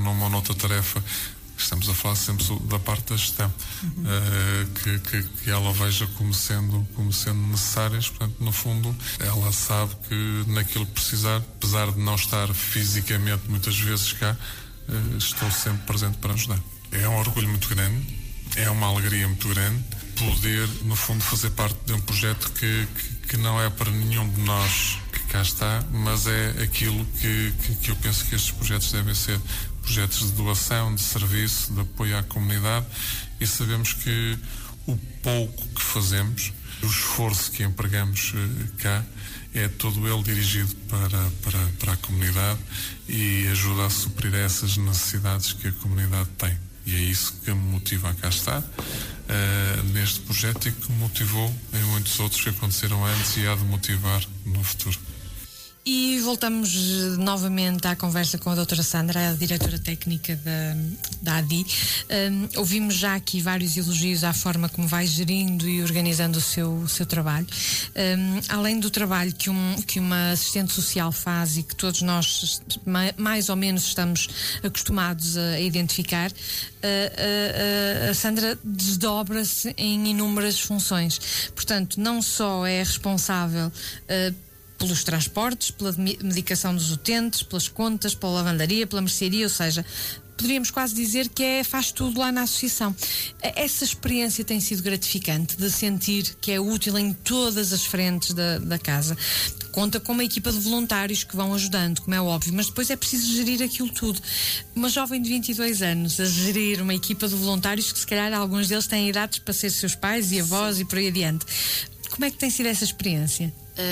numa ou noutra tarefa, estamos a falar sempre da parte da gestão, que ela veja como sendo necessárias. Portanto, no fundo, ela sabe que naquilo que precisar, apesar de não estar fisicamente muitas vezes cá, estou sempre presente para ajudar. É um orgulho muito grande, é uma alegria muito grande poder, no fundo, fazer parte de um projeto que não é para nenhum de nós que cá está, mas é aquilo que eu penso que estes projetos devem ser: projetos de doação, de serviço, de apoio à comunidade. E sabemos que o pouco que fazemos, o esforço que empregamos cá, é todo ele dirigido para a comunidade e ajuda a suprir essas necessidades que a comunidade tem. E é isso que me motiva a cá estar neste projeto, e que me motivou em muitos outros que aconteceram antes e há de motivar no futuro. E voltamos novamente à conversa com a doutora Sandra, a diretora técnica da ADI. Ouvimos já aqui vários elogios à forma como vai gerindo e organizando o seu trabalho. Além do trabalho que uma assistente social faz e que todos nós mais ou menos estamos acostumados a identificar, a Sandra desdobra-se em inúmeras funções. Portanto, não só é responsável pelos transportes, pela medicação dos utentes, pelas contas, pela lavandaria, pela mercearia, ou seja, poderíamos quase dizer que faz tudo lá na associação. Essa experiência tem sido gratificante, de sentir que é útil em todas as frentes da casa. Conta com uma equipa de voluntários que vão ajudando, como é óbvio, mas depois é preciso gerir aquilo tudo. Uma jovem de 22 anos a gerir uma equipa de voluntários que se calhar alguns deles têm idades para ser seus pais e avós e por aí adiante. Como é que tem sido essa experiência?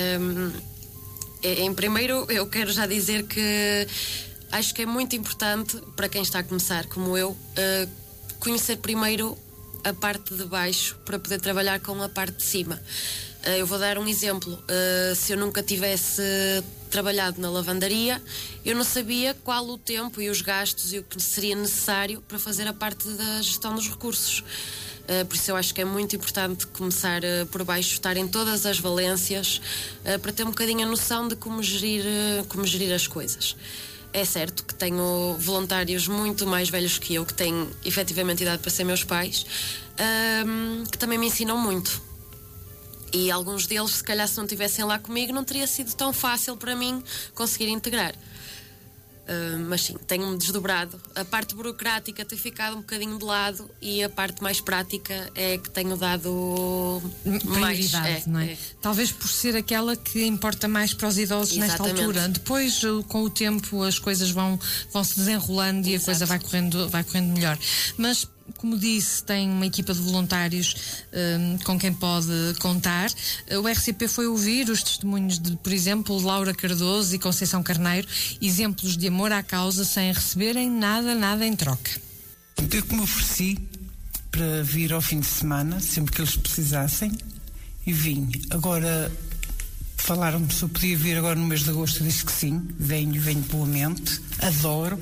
Em primeiro, eu quero já dizer que acho que é muito importante para quem está a começar, como eu, conhecer primeiro a parte de baixo para poder trabalhar com a parte de cima. Eu vou dar um exemplo. Se eu nunca tivesse trabalhado na lavandaria, eu não sabia qual o tempo e os gastos e o que seria necessário para fazer a parte da gestão dos recursos. Por isso eu acho que é muito importante começar por baixo, estar em todas as valências, para ter um bocadinho a noção de como gerir as coisas. É certo que tenho voluntários muito mais velhos que eu, que têm efetivamente idade para ser meus pais, que também me ensinam muito. E alguns deles, se calhar, se não estivessem lá comigo, não teria sido tão fácil para mim conseguir integrar. Mas sim, tenho-me desdobrado. A parte burocrática tem ficado um bocadinho de lado e a parte mais prática é que tenho dado prioridade, não é? Talvez por ser aquela que importa mais para os idosos. Exatamente. Nesta altura. Depois, com o tempo, as coisas vão se desenrolando. Exato. E a coisa vai correndo melhor. Mas, como disse, tem uma equipa de voluntários com quem pode contar. O RCP foi ouvir os testemunhos de, por exemplo, Laura Cardoso e Conceição Carneiro, exemplos de amor à causa sem receberem nada em troca. Eu que me ofereci para vir ao fim de semana, sempre que eles precisassem, e vim. Agora, falaram-me se eu podia vir agora no mês de agosto, eu disse que sim, venho boamente, adoro.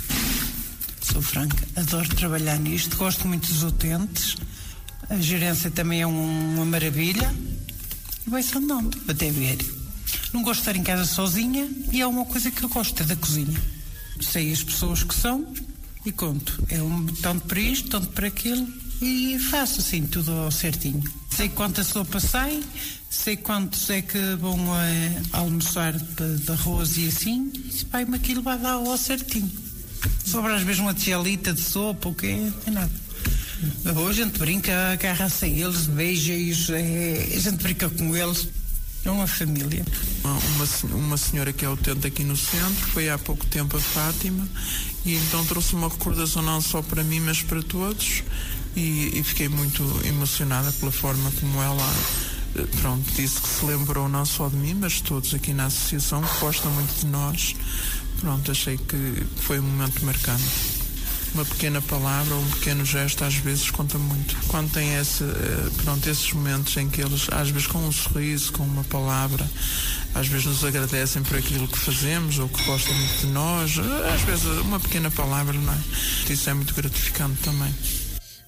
Sou franca, adoro trabalhar nisto, gosto muito dos utentes, a gerência também é uma maravilha, e vai só não, até ver. Não gosto de estar em casa sozinha e é uma coisa que eu gosto, é da cozinha. Sei as pessoas que são e conto, tanto para isto, tanto para aquilo, e faço assim tudo ao certinho. Sei quanta sopa sai, sei quantos é que vão almoçar de arroz e assim, e pai-me aquilo vai dar ao certinho. Sobra às vezes uma tigelita de sopa, o quê? Não tem nada. Hoje a gente brinca, agarra-se a eles, beija-os, a gente brinca com eles. É uma família. Uma senhora que é utente aqui no centro, foi há pouco tempo a Fátima, e então trouxe uma recordação não só para mim, mas para todos, e fiquei muito emocionada pela forma como ela, disse que se lembrou não só de mim, mas de todos aqui na associação, que gostam muito de nós. Achei que foi um momento marcante. Uma pequena palavra ou um pequeno gesto às vezes conta muito. Quando tem esses momentos em que eles, às vezes com um sorriso, com uma palavra, às vezes nos agradecem por aquilo que fazemos ou que gostam muito de nós, às vezes uma pequena palavra, não é? Isso é muito gratificante também.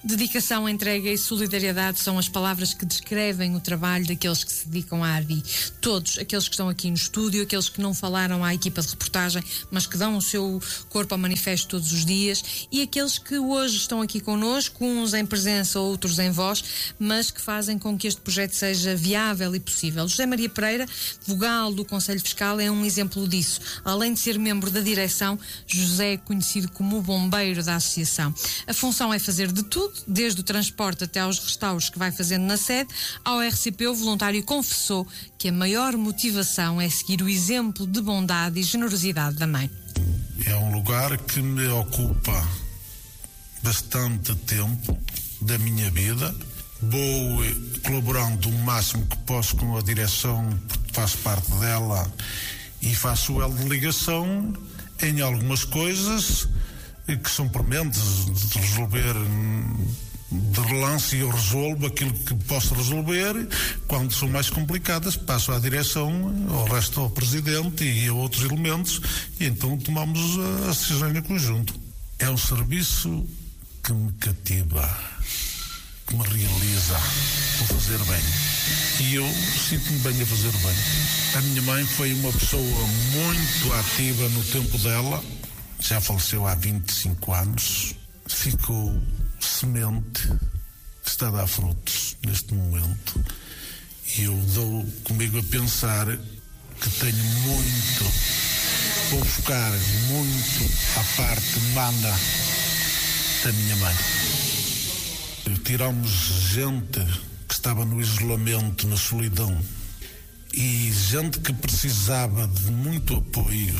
Dedicação, entrega e solidariedade são as palavras que descrevem o trabalho daqueles que se dedicam à ADI. Todos, aqueles que estão aqui no estúdio, aqueles que não falaram à equipa de reportagem, mas que dão o seu corpo ao manifesto todos os dias, e aqueles que hoje estão aqui connosco, uns em presença, outros em voz, mas que fazem com que este projeto seja viável e possível. José Maria Pereira, vogal do Conselho Fiscal, é um exemplo disso. Além de ser membro da direção, José é conhecido como o bombeiro da associação. A função é fazer de tudo, desde o transporte até aos restauros que vai fazendo na sede. Ao RCP, o voluntário confessou que a maior motivação é seguir o exemplo de bondade e generosidade da mãe. É um lugar que me ocupa bastante tempo da minha vida. Vou colaborando o máximo que posso com a direção, porque faço parte dela e faço o elo de ligação em algumas coisas que são prementes de resolver de relance, e eu resolvo aquilo que posso resolver. Quando são mais complicadas, passo à direção, ao resto ao presidente e a outros elementos, e então tomamos a decisão em conjunto. É um serviço que me cativa, que me realiza o fazer bem, e eu sinto-me bem a fazer bem. A minha mãe foi uma pessoa muito ativa no tempo dela, já faleceu há 25 anos, ficou semente que está a dar frutos neste momento, e eu dou comigo a pensar que tenho muito, vou buscar muito a parte humana da minha mãe. Tiramos gente que estava no isolamento, na solidão, e gente que precisava de muito apoio.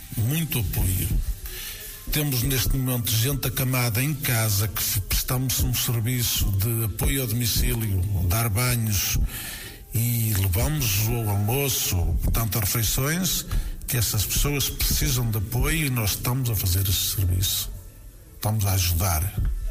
Temos neste momento gente acamada em casa, que prestamos um serviço de apoio ao domicílio, dar banhos, e levamos o almoço, portanto, as refeições, que essas pessoas precisam de apoio, e nós estamos a fazer esse serviço. Estamos a ajudar.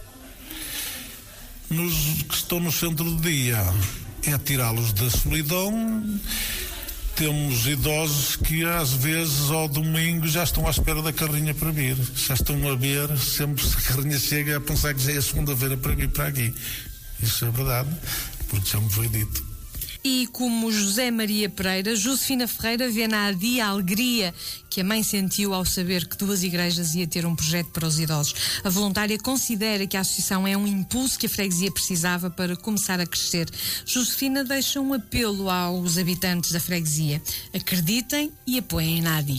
Nos que estão no centro de dia, é tirá-los da solidão. Temos idosos que às vezes ao domingo já estão à espera da carrinha para vir. Já estão a ver, sempre que a carrinha chega, a pensar que já é a segunda-feira para vir para aqui. Isso é verdade, porque já me foi dito. E como José Maria Pereira, Josefina Ferreira vê na ADI a alegria que a mãe sentiu ao saber que 2 igrejas ia ter um projeto para os idosos. A voluntária considera que a associação é um impulso que a freguesia precisava para começar a crescer. Josefina deixa um apelo aos habitantes da freguesia. Acreditem e apoiem na ADI.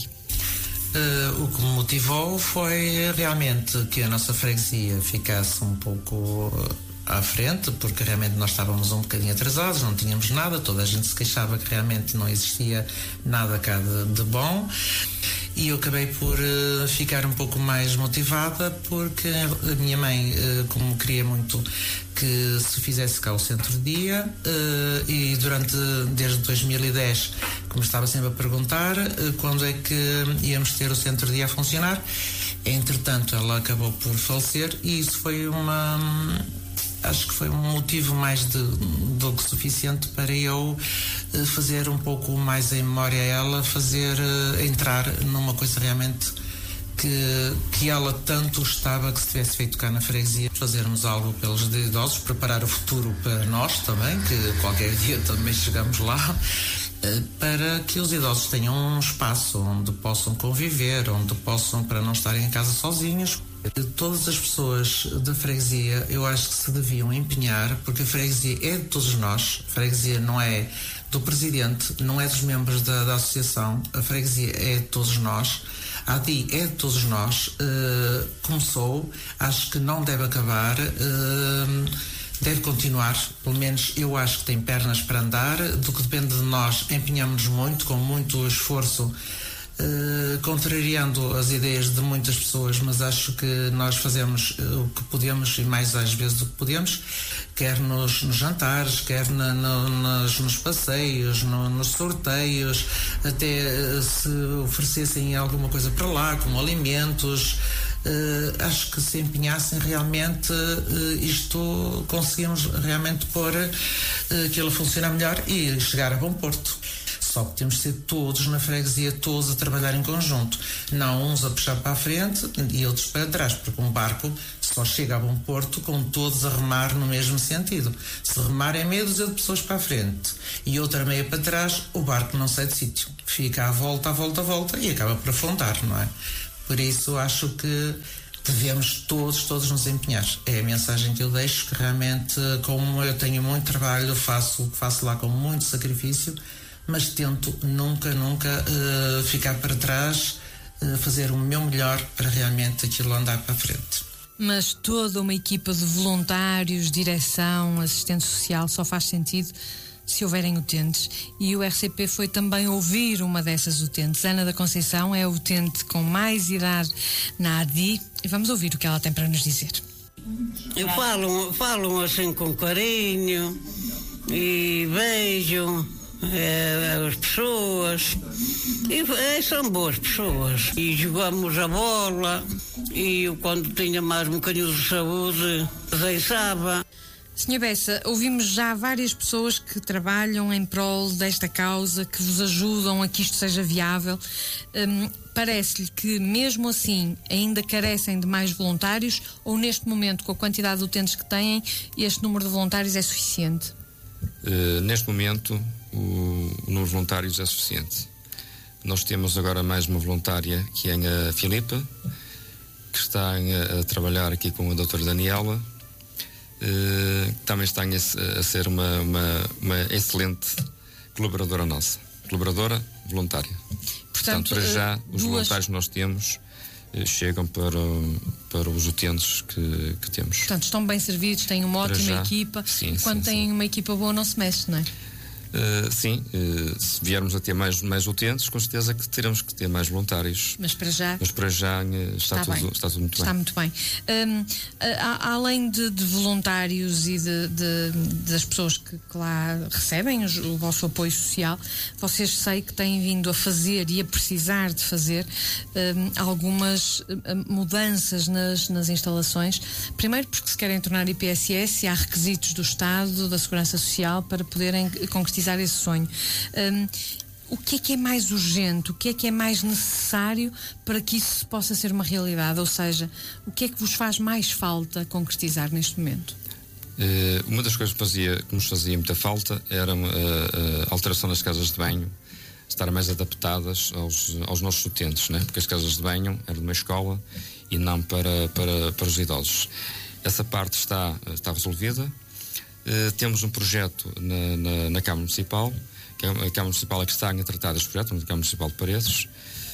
O que me motivou foi realmente que a nossa freguesia ficasse um pouco à frente, porque realmente nós estávamos um bocadinho atrasados, não tínhamos nada, toda a gente se queixava que realmente não existia nada cá de bom, e eu acabei por ficar um pouco mais motivada, porque a minha mãe, como queria muito que se fizesse cá o centro-dia, e desde 2010, como estava sempre a perguntar quando é que íamos ter o centro-dia a funcionar. Entretanto, ela acabou por falecer, e isso foi acho que foi um motivo mais do que suficiente para eu fazer um pouco mais em memória a ela, entrar numa coisa realmente que ela tanto gostava que se tivesse feito cá na freguesia. Fazermos algo pelos idosos, preparar o futuro para nós também, que qualquer dia também chegamos lá, para que os idosos tenham um espaço onde possam conviver, onde possam, para não estarem em casa sozinhos. Todas as pessoas da freguesia, eu acho que se deviam empenhar, porque a freguesia é de todos nós. A freguesia não é do presidente, não é dos membros da associação. A freguesia é de todos nós. A ADI é de todos nós. Começou, acho que não deve acabar, deve continuar. Pelo menos eu acho que tem pernas para andar. Do que depende de nós, empenhamos-nos muito, com muito esforço, contrariando as ideias de muitas pessoas, mas acho que nós fazemos o que podemos, e mais às vezes do que podemos, quer nos jantares, quer nos passeios, nos sorteios, até se oferecessem alguma coisa para lá, como alimentos. Acho que se empenhassem realmente, isto conseguimos realmente pôr aquilo a funcionar melhor e chegar a bom porto. Só que temos de ser todos na freguesia, todos a trabalhar em conjunto, não uns a puxar para a frente e outros para trás, porque um barco só chega a bom porto com todos a remar no mesmo sentido. Se remarem meia dúzia de pessoas para a frente e outra meia para trás, o barco não sai de sítio, fica à volta e acaba por afundar, não é? Por isso acho que devemos todos nos empenhar. É a mensagem que eu deixo, que realmente, como eu tenho muito trabalho, faço lá com muito sacrifício, mas tento nunca ficar para trás, fazer o meu melhor para realmente aquilo andar para a frente. Mas toda uma equipa de voluntários, direção, assistente social só faz sentido se houverem utentes, e o RCP foi também ouvir uma dessas utentes. Ana da Conceição é a utente com mais idade na ADI e vamos ouvir o que ela tem para nos dizer. Falam assim com carinho e beijam as pessoas e são boas pessoas, e jogamos a bola, e eu, quando tinha mais um bocadinho de saúde, deixava. Sr. Bessa, ouvimos já várias pessoas que trabalham em prol desta causa, que vos ajudam a que isto seja viável. Parece-lhe que, mesmo assim, ainda carecem de mais voluntários, ou neste momento, com a quantidade de utentes que têm, este número de voluntários é suficiente? Neste momento, o número de voluntários é suficiente. Nós temos agora mais uma voluntária, que é a Filipa, que está a trabalhar aqui com a doutora Daniela, também está a ser uma excelente colaboradora nossa, colaboradora voluntária. Portanto, para já, os voluntários que nós temos chegam para os utentes que temos. Portanto, estão bem servidos, têm uma ótima equipa. Sim, e quando têm uma equipa boa, não se mexe, não é? Sim, se viermos a ter mais utentes, com certeza que teremos que ter mais voluntários. Mas para já está tudo muito bem. Está muito bem. Além de voluntários e das pessoas que lá recebem o vosso apoio social, vocês sei que têm vindo a fazer e a precisar de fazer algumas mudanças nas instalações. Primeiro porque se querem tornar IPSS e há requisitos do Estado, da Segurança Social, para poderem concretizar esse sonho. O que é mais urgente? O que é mais necessário para que isso possa ser uma realidade? Ou seja, o que é que vos faz mais falta concretizar neste momento? Uma das coisas que nos fazia muita falta era a alteração das casas de banho, estar mais adaptadas aos nossos utentes, né? Porque as casas de banho eram de uma escola e não para os idosos. Essa parte está resolvida. Temos um projeto na Câmara Municipal, que a Câmara Municipal é que está a tratar deste projeto, na Câmara Municipal de Paredes,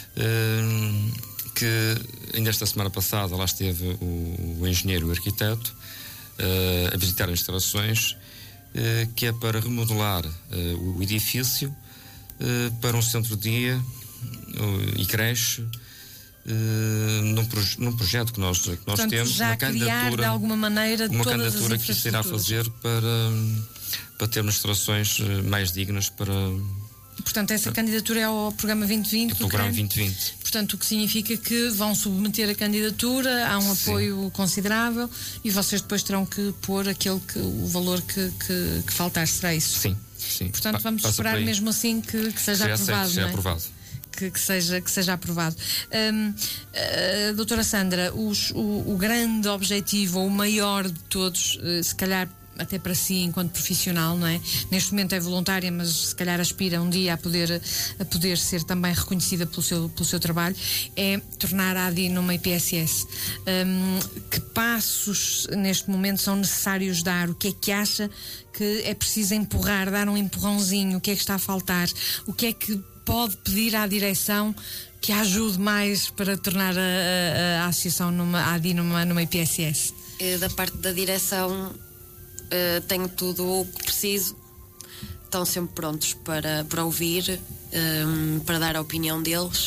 que ainda esta semana passada lá esteve o engenheiro e o arquiteto a visitar as instalações, que é para remodelar o edifício para um centro-dia e creche, num projeto que nós portanto, temos, já uma candidatura de alguma maneira uma candidatura que se irá fazer para termos instalações mais dignas para. Portanto, essa candidatura é ao Programa 2020. O Programa 2020. Portanto, o que significa que vão submeter a candidatura, há um apoio considerável e vocês depois terão que pôr o valor que faltar, será isso? Sim. Portanto, vamos esperar mesmo assim que seja aprovado. Seja aprovado. Que seja aprovado. Doutora Sandra, o grande objetivo, ou o maior de todos, se calhar até para si enquanto profissional, não é? Neste momento é voluntária, mas se calhar aspira um dia a poder ser também reconhecida pelo seu trabalho, é tornar a ADI numa IPSS. Que passos neste momento são necessários dar? O que é que acha que é preciso empurrar, dar um empurrãozinho? O que é que está a faltar? O que é que pode pedir à direção que a ajude mais para tornar a associação a ADI numa IPSS? Da parte da direção, tenho tudo o que preciso. Estão sempre prontos para ouvir, para dar a opinião deles.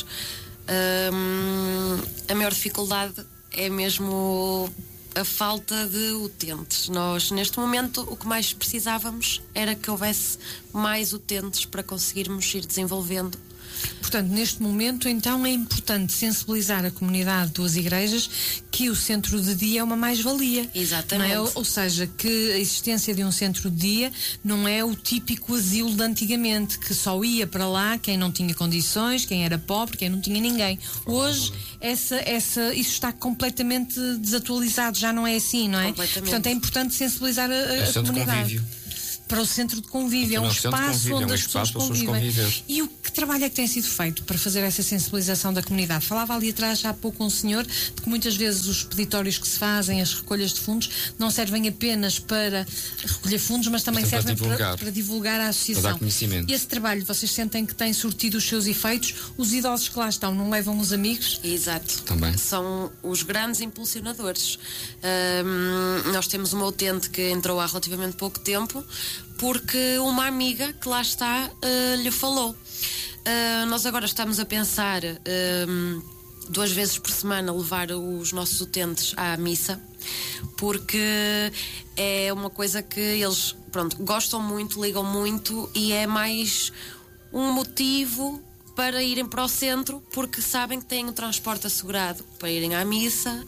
A maior dificuldade é mesmo a falta de utentes. Nós, neste momento, o que mais precisávamos era que houvesse mais utentes para conseguirmos ir desenvolvendo Portanto, neste momento, então, é importante sensibilizar a comunidade das igrejas que o centro de dia é uma mais-valia. Exatamente. Não é? Ou seja, que a existência de um centro de dia não é o típico asilo de antigamente, que só ia para lá quem não tinha condições, quem era pobre, quem não tinha ninguém. Hoje, isso está completamente desatualizado, já não é assim, não é? Portanto, é importante sensibilizar a comunidade. Para o centro de convívio, é um espaço onde as pessoas convivem. E o que trabalho é que tem sido feito para fazer essa sensibilização da comunidade? Falava ali atrás há pouco um senhor de que muitas vezes os peditórios que se fazem, as recolhas de fundos, não servem apenas para recolher fundos, mas também servem para divulgar a associação. Para dar conhecimento. E esse trabalho, vocês sentem que tem surtido os seus efeitos? Os idosos que lá estão não levam os amigos? Exato. Também. São os grandes impulsionadores. Nós temos uma utente que entrou há relativamente pouco tempo, porque uma amiga que lá está lhe falou. Nós agora estamos a pensar 2 vezes por semana levar os nossos utentes à missa, porque é uma coisa que eles, gostam muito, ligam muito, e é mais um motivo para irem para o centro, porque sabem que têm o transporte assegurado para irem à missa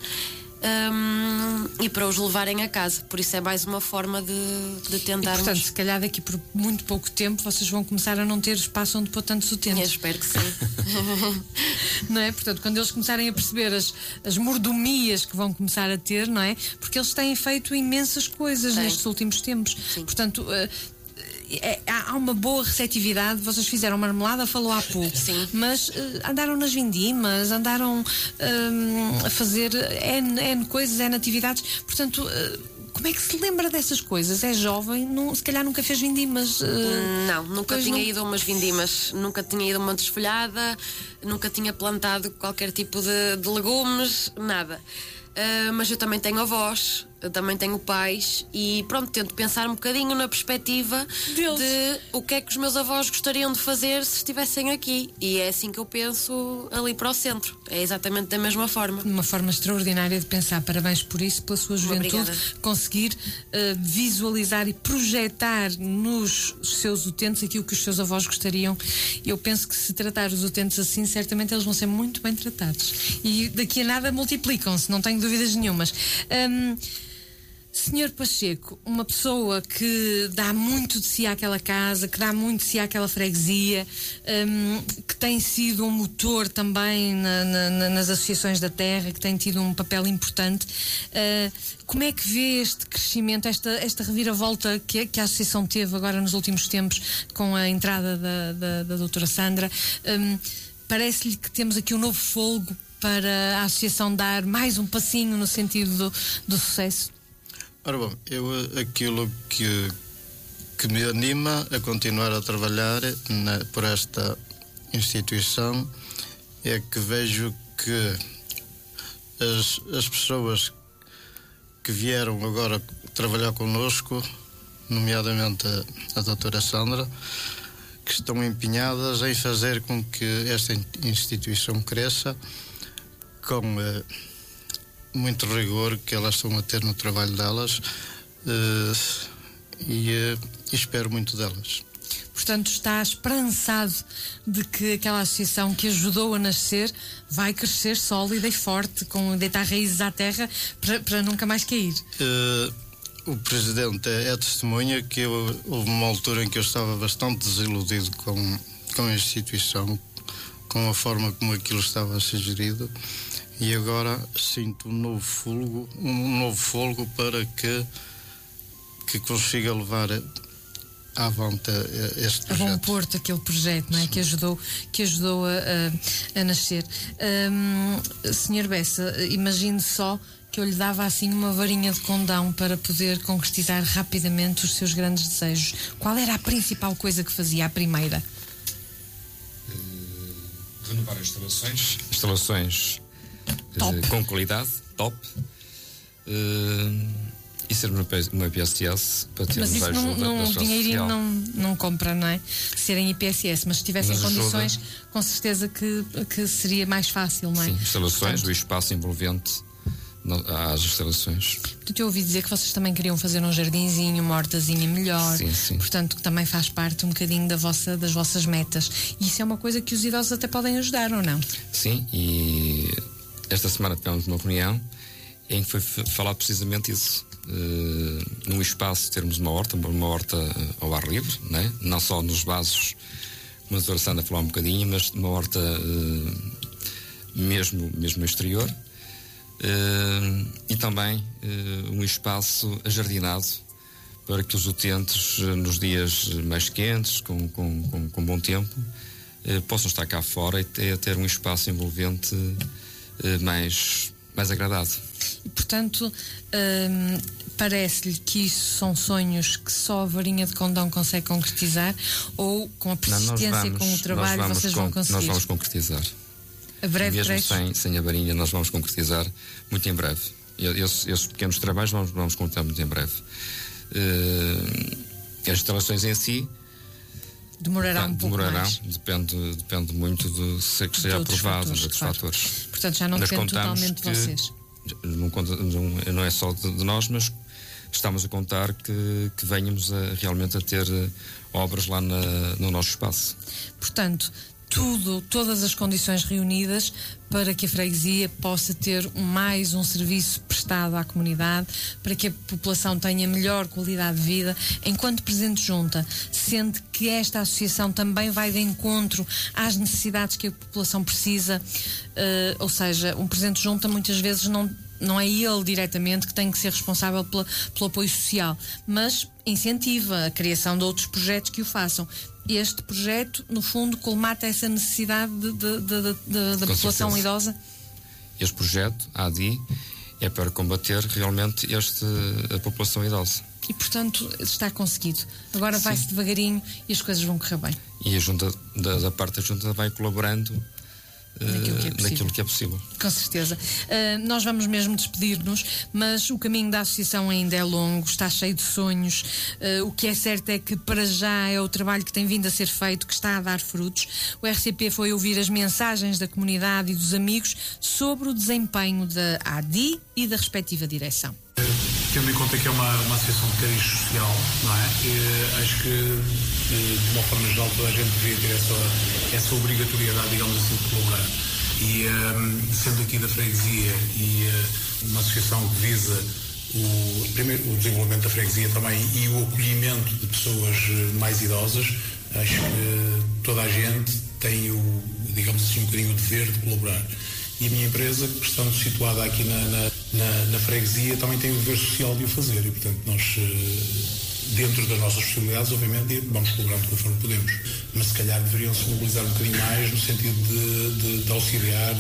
e para os levarem a casa. Por isso é mais uma forma de tentarmos. E, portanto, se calhar daqui por muito pouco tempo vocês vão começar a não ter espaço onde pôr tantos utentes. Eu espero que sim. Não é? Portanto, quando eles começarem a perceber as mordomias que vão começar a ter, não é? Porque eles têm feito imensas coisas nestes últimos tempos. Sim. Portanto, há uma boa receptividade. Vocês fizeram marmelada, falou há pouco. Sim. Mas andaram nas vindimas, andaram a fazer N coisas, N atividades. Portanto, como é que se lembra dessas coisas? É jovem, se calhar nunca fez vindimas? Não, nunca tinha ido a umas vindimas, nunca tinha ido a uma desfolhada, nunca tinha plantado qualquer tipo de legumes, nada. Mas eu também tenho avós, eu também tenho pais, e tento pensar um bocadinho na perspectiva de o que é que os meus avós gostariam de fazer se estivessem aqui. E é assim que eu penso ali para o centro. É exatamente da mesma forma. Uma forma extraordinária de pensar. Parabéns por isso, pela sua juventude. Obrigada. Conseguir visualizar e projetar nos seus utentes aquilo que os seus avós gostariam. Eu penso que se tratar os utentes assim, certamente eles vão ser muito bem tratados. E daqui a nada multiplicam-se, não tenho dúvidas nenhumas. Senhor Pacheco, uma pessoa que dá muito de si àquela casa, que dá muito de si àquela freguesia, que tem sido um motor também nas associações da terra, que tem tido um papel importante, como é que vê este crescimento, esta reviravolta que a associação teve agora nos últimos tempos com a entrada da doutora Sandra? Parece-lhe que temos aqui um novo fôlego para a associação dar mais um passinho no sentido do sucesso? Ora bom, aquilo que me anima a continuar a trabalhar por esta instituição é que vejo que as pessoas que vieram agora trabalhar connosco, nomeadamente a doutora Sandra, que estão empenhadas em fazer com que esta instituição cresça com muito rigor que elas estão a ter no trabalho delas, e espero muito delas. Portanto, está esperançado de que aquela associação que ajudou a nascer vai crescer sólida e forte, com deitar raízes à terra para nunca mais cair. O Presidente é testemunha que houve uma altura em que eu estava bastante desiludido com a instituição, com a forma como aquilo estava a ser gerido. E agora sinto um novo fôlego para que consiga levar avante este projeto. A bom porto aquele projeto, não é? Que ajudou a nascer. Sr. Bessa, imagine só que eu lhe dava assim uma varinha de condão para poder concretizar rapidamente os seus grandes desejos. Qual era a principal coisa que fazia, a primeira? Renovar instalações com qualidade, top, e ser uma IPSS para termos a ajuda da o dinheirinho não compra, não é? Serem IPSS, mas se tivessem condições, com certeza que seria mais fácil, não é? Sim, instalações do espaço envolvente às instalações. Eu ouvi dizer que vocês também queriam fazer um jardinzinho, uma hortazinha melhor. Sim. Portanto, que também faz parte um bocadinho das vossas metas. E isso é uma coisa que os idosos até podem ajudar, ou não? Sim, e esta semana tivemos uma reunião em que foi falado precisamente isso. Num espaço termos uma horta ao ar livre, né? Não só nos vasos, como a doutora Sandra falou um bocadinho, mas uma horta mesmo no exterior. E também um espaço ajardinado para que os utentes, nos dias mais quentes, com bom tempo, possam estar cá fora e ter um espaço envolvente mais agradável. E, portanto, parece-lhe que isso são sonhos que só a varinha de condão consegue concretizar, ou com a persistência e com o trabalho vocês vão conseguir? Nós vamos concretizar. A breve mesmo sem a varinha, nós vamos concretizar muito em breve. Esses pequenos trabalhos vamos concretizar muito em breve. As instalações em si demorarão um pouco mais. Depende muito de se seja aprovado, de outros fatores. Portanto, já não depende totalmente de vocês. Não é só de nós, mas estamos a contar que venhamos realmente a ter obras lá no nosso espaço. Portanto, todas as condições reunidas para que a freguesia possa ter mais um serviço prestado à comunidade, para que a população tenha melhor qualidade de vida. Enquanto Presidente de Junta, sente que esta associação também vai de encontro às necessidades que a população precisa, ou seja, um Presidente de Junta muitas vezes não é ele diretamente que tem que ser responsável pelo apoio social, mas incentiva a criação de outros projetos que o façam. Este projeto, no fundo, colmata essa necessidade da população idosa? Este projeto, a ADI, é para combater realmente a população idosa. E, portanto, está conseguido. Agora vai-se devagarinho e as coisas vão correr bem. E a Junta, da parte da Junta, vai colaborando naquilo que é possível. Com certeza. Nós vamos mesmo despedir-nos, mas o caminho da associação ainda é longo, está cheio de sonhos. O que é certo é que para já é o trabalho que tem vindo a ser feito que está a dar frutos. O RCP foi ouvir as mensagens da comunidade e dos amigos sobre o desempenho da ADI e da respectiva direção. Tendo em conta que é uma associação de cariz social, não é? Acho que, de uma forma geral, toda a gente devia ter essa obrigatoriedade, digamos assim, de colaborar. E sendo aqui da freguesia e uma associação que visa primeiro o desenvolvimento da freguesia também e o acolhimento de pessoas mais idosas, acho que toda a gente tem digamos assim, um bocadinho o dever de colaborar. E a minha empresa, estando situada aqui na freguesia, também tem o dever social de o fazer. E, portanto, nós, dentro das nossas possibilidades, obviamente, vamos colaborando conforme podemos. Mas, se calhar, deveriam-se mobilizar um bocadinho mais no sentido de auxiliar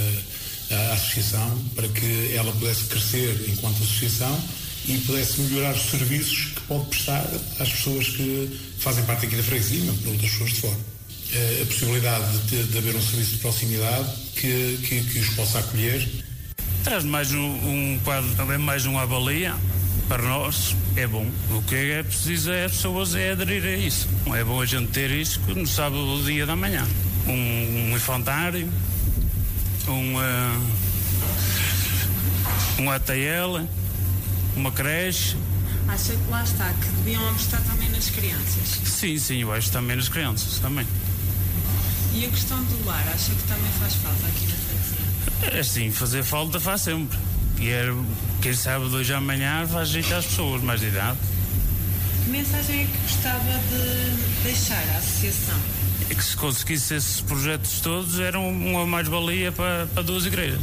a associação para que ela pudesse crescer enquanto associação e pudesse melhorar os serviços que pode prestar às pessoas que fazem parte aqui da freguesia, mesmo para outras pessoas de fora. A possibilidade de haver um serviço de proximidade que os possa acolher. Traz mais um quadro, também mais uma avalia, para nós é bom. O que é preciso as pessoas aderir a isso. É bom a gente ter isso no sábado do dia da manhã. Um infantário, um ATL, uma creche. Acha que lá está, que deviam apostar também nas crianças? Sim, eu acho também nas crianças, também. E a questão do lar, acha que também faz falta aqui na freguesia? Assim, fazer falta faz sempre. E quem sabe de hoje à amanhã faz jeito às pessoas mais de idade. Que mensagem é que gostava de deixar à associação? É que se conseguisse esses projetos todos, era uma mais-valia para duas igrejas.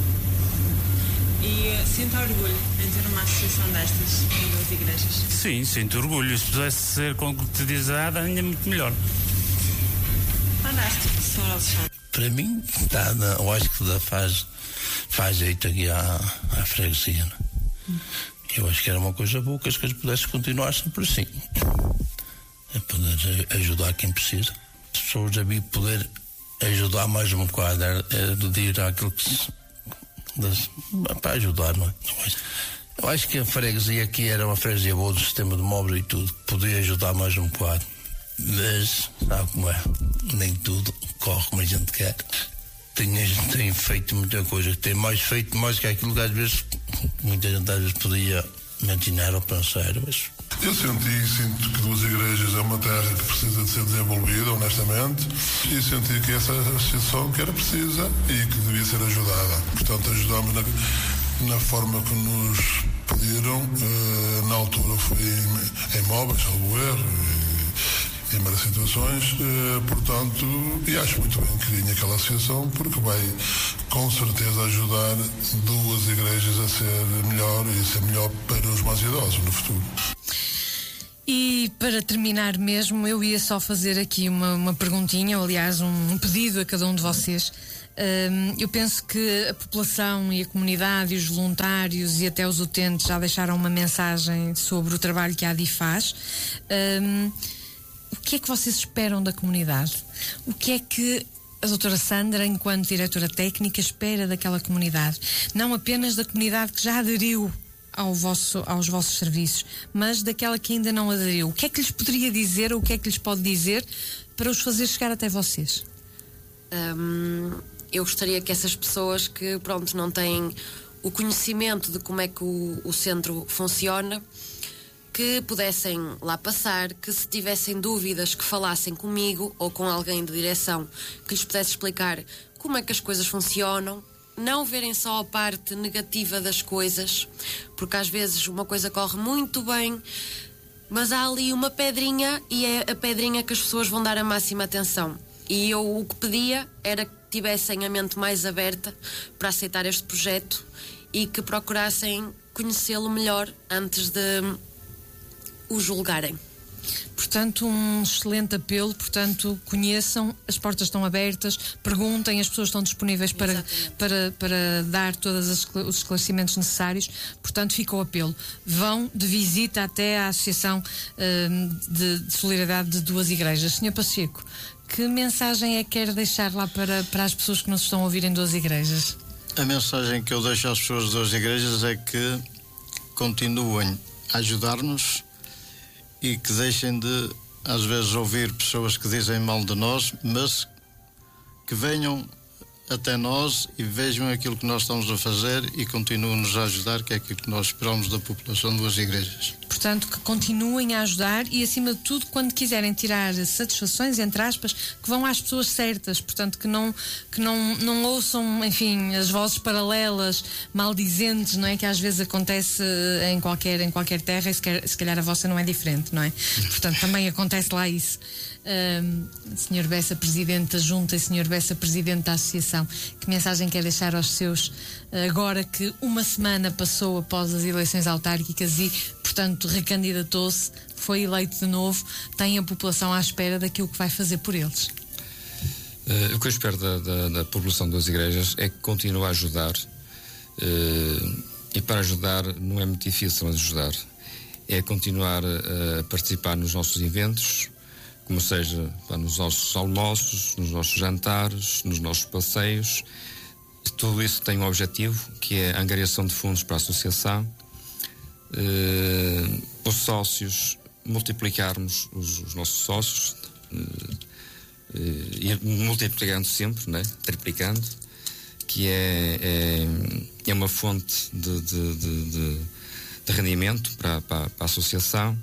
E sente orgulho em ter uma associação destas em duas igrejas? Sim, sinto orgulho. Se pudesse ser concretizada, ainda muito melhor. Fantástico, Sr. Alexandre. Para mim, eu acho que faz jeito aqui à freguesia. Eu acho que era uma coisa boa que as coisas pudessem continuar sempre assim. É poder ajudar quem precisa. As pessoas devem poder ajudar mais um bocado, de ir àquilo que para ajudar, não é? Eu acho que a freguesia aqui era uma freguesia boa do sistema de móveis e tudo, podia ajudar mais um bocado. Mas, sabe como é? Nem tudo corre como a gente quer. tem feito muita coisa, tem feito mais que aquilo que às vezes muita gente às vezes podia imaginar ou pensar, mas... Eu sinto que Duas Igrejas é uma terra que precisa de ser desenvolvida, honestamente, e senti que essa associação que era precisa e que devia ser ajudada. Portanto, ajudamos na forma que nos pediram. Na altura foi em móveis, salvo erro, em várias situações, portanto, e acho muito bem que tenha aquela associação, porque vai com certeza ajudar Duas Igrejas a ser melhor e ser melhor para os mais idosos no futuro. E para terminar mesmo, eu ia só fazer aqui uma perguntinha, ou aliás um pedido a cada um de vocês. Eu penso que a população e a comunidade e os voluntários e até os utentes já deixaram uma mensagem sobre o trabalho que a ADI faz. O que é que vocês esperam da comunidade? O que é que a doutora Sandra, enquanto diretora técnica, espera daquela comunidade? Não apenas da comunidade que já aderiu aos vossos serviços, mas daquela que ainda não aderiu. O que é que lhes poderia dizer ou o que é que lhes pode dizer para os fazer chegar até vocês? Eu gostaria que essas pessoas que, não têm o conhecimento de como é que o centro funciona, que pudessem lá passar, que se tivessem dúvidas, que falassem comigo ou com alguém de direção, que lhes pudesse explicar como é que as coisas funcionam, não verem só a parte negativa das coisas, porque às vezes uma coisa corre muito bem, mas há ali uma pedrinha e é a pedrinha que as pessoas vão dar a máxima atenção. E eu o que pedia era que tivessem a mente mais aberta para aceitar este projeto e que procurassem conhecê-lo melhor antes de o julgarem. Portanto, um excelente apelo. Portanto, conheçam, as portas estão abertas, perguntem, as pessoas estão disponíveis para dar todos os esclarecimentos necessários. Portanto, fica o apelo. Vão de visita até à Associação de Solidariedade de Duas Igrejas. Sr. Pacheco, que mensagem é que quer deixar lá para as pessoas que nos estão a ouvir em Duas Igrejas? A mensagem que eu deixo às pessoas de Duas Igrejas é que continuem a ajudar-nos e que deixem de, às vezes, ouvir pessoas que dizem mal de nós, mas que venham até nós e vejam aquilo que nós estamos a fazer e continuem-nos a ajudar, que é aquilo que nós esperamos da população de Duas Igrejas. Portanto, que continuem a ajudar e, acima de tudo, quando quiserem tirar satisfações, entre aspas, que vão às pessoas certas. Portanto, que não ouçam, enfim, as vozes paralelas, maldizentes, não é? Que às vezes acontece em qualquer terra e se calhar a vossa não é diferente, não é? Portanto, também acontece lá isso. Sr. Bessa, Presidente da Junta e Sr. Bessa, Presidente da Associação, que mensagem quer deixar aos seus, agora que uma semana passou após as eleições autárquicas e, portanto, recandidatou-se, foi eleito de novo, tem a população à espera daquilo que vai fazer por eles? O que eu espero da população das igrejas é que continue a ajudar, e para ajudar não é muito difícil ajudar, é continuar a participar nos nossos eventos, como seja nos nossos almoços, nos nossos jantares, nos nossos passeios. Tudo isso tem um objetivo, que é a angariação de fundos para a associação, os sócios, multiplicarmos os nossos sócios, e multiplicando sempre, né? Triplicando, que é uma fonte de rendimento para a associação.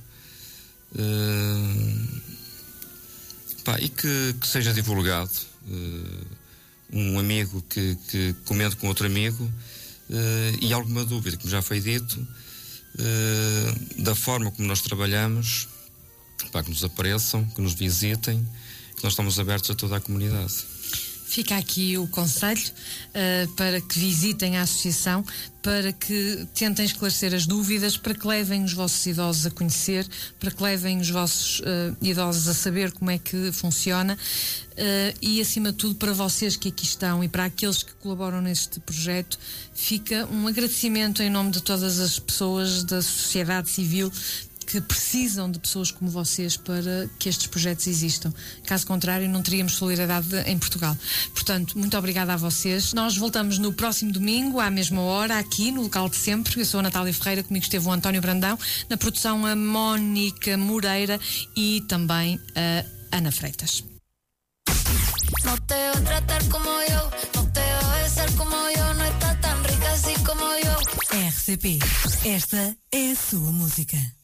E que seja divulgado, um amigo que comente com outro amigo, e alguma dúvida, como já foi dito, da forma como nós trabalhamos, que nos apareçam, que nos visitem, que nós estamos abertos a toda a comunidade. Fica aqui o conselho para que visitem a associação, para que tentem esclarecer as dúvidas, para que levem os vossos idosos a conhecer, para que levem os vossos idosos a saber como é que funciona, e acima de tudo para vocês que aqui estão e para aqueles que colaboram neste projeto, fica um agradecimento em nome de todas as pessoas da sociedade civil que precisam de pessoas como vocês para que estes projetos existam. Caso contrário, não teríamos solidariedade em Portugal. Portanto, muito obrigada a vocês. Nós voltamos no próximo domingo, à mesma hora, aqui no local de sempre. Eu sou a Natália Ferreira, comigo esteve o António Brandão, na produção a Mónica Moreira e também a Ana Freitas. No te va a tratar como yo, no te va a besar como yo, no está tan rica así como yo. RCP, esta é a sua música.